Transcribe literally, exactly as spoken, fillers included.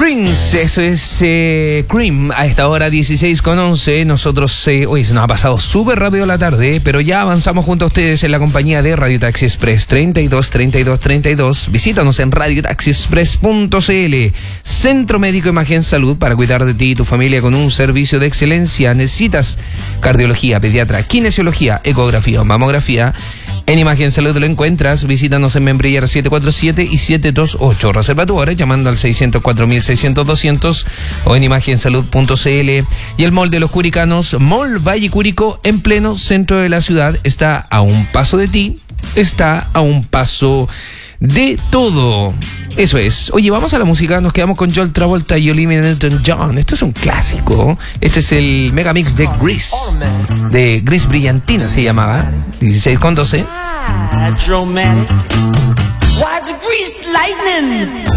Creams, eso es eh, Cream. A esta hora dieciséis con once. Nosotros, eh, hoy se nos ha pasado súper rápido la tarde, pero ya avanzamos junto a ustedes en la compañía de Radio Taxi Express. Treinta y dos, treinta y dos, treinta y dos. Visítanos en radio taxi express punto c l. Centro Médico Imagen Salud, para cuidar de ti y tu familia con un servicio de excelencia. Necesitas cardiología, pediatra, kinesiología, ecografía o mamografía. En Imagen Salud lo encuentras. Visítanos en Membrillar siete cuatro siete y siete dos ocho. Reserva tu hora llamando al seiscientos cuatro mil seiscientos doscientos o en imagen salud punto c l. Y el Mall de los Curicanos, Mall Valle Cúrico, en pleno centro de la ciudad, está a un paso de ti, está a un paso de todo. Eso es. Oye, vamos a la música. Nos quedamos con Joel Travolta y Olivia Newton-John. Este es un clásico. Este es el megamix de Grease, de Grease Brillantina se llamaba. dieciséis con doce.